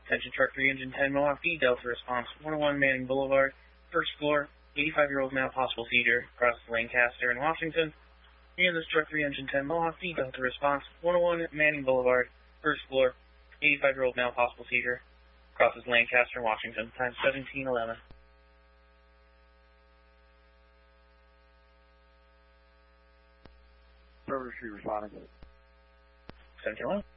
Attention Truck 3, Engine 10, Mohawk D, Delta Response, 101 Manning Boulevard, first floor, 85-year-old male, possible seizure, crosses Lancaster and Washington. And this Truck 3, Engine 10, Mohawk D, Delta Response, 101 Manning Boulevard, first floor, 85-year-old male, possible seizure, crosses Lancaster and Washington, time 17:11. River Street responding. 17:11.